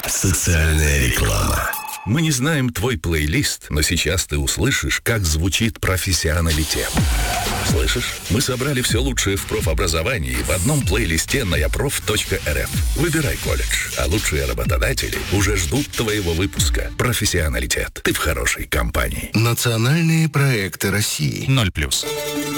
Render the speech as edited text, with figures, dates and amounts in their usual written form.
Социальная реклама. Мы не знаем твой плейлист, но сейчас ты услышишь, как звучит профессионалитет. Слышишь? Мы собрали все лучшее в профобразовании в одном плейлисте на yaprof.rf. Выбирай колледж, а лучшие работодатели уже ждут твоего выпуска. Профессионалитет. Ты в хорошей компании. Национальные проекты России. 0+.